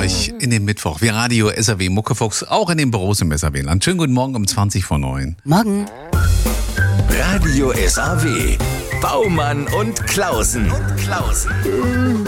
euch in den Mittwoch. Wir Radio SAW Muckefuchs, auch in den Büros im SAW-Land. Schönen guten Morgen um 20:09. Morgen. Radio SAW. Baumann und Klausen.